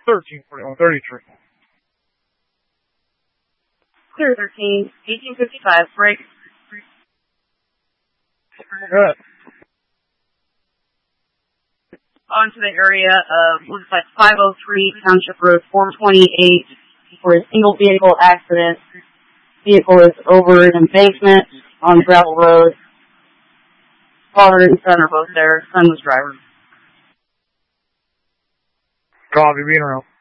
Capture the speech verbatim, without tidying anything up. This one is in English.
thirteen forty-one thirty-three. Clear thirteen, eighteen fifty-five, break. Good. On to the area of, looks like five oh three Township Road four twenty-eight for a single vehicle accident. Vehicle is over an embankment on gravel road. Father and son are both there. Son was driver. Copy, being around.